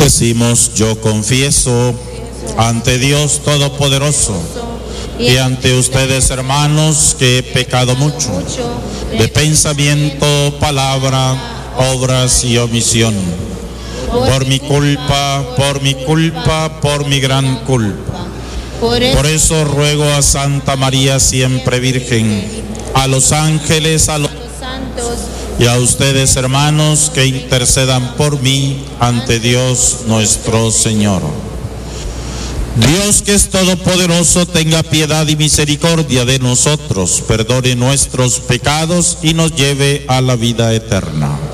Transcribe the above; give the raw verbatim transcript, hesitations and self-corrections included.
Decimos: yo confieso ante Dios Todopoderoso y ante ustedes, hermanos, que he pecado mucho de pensamiento, palabra, obras y omisión. Por mi culpa, por mi culpa, por mi gran culpa. Por eso ruego a Santa María, siempre Virgen, a los ángeles, a los santos y a ustedes, hermanos, que intercedan por mí ante Dios nuestro Señor. Dios, que es todopoderoso, tenga piedad y misericordia de nosotros, perdone nuestros pecados y nos lleve a la vida eterna.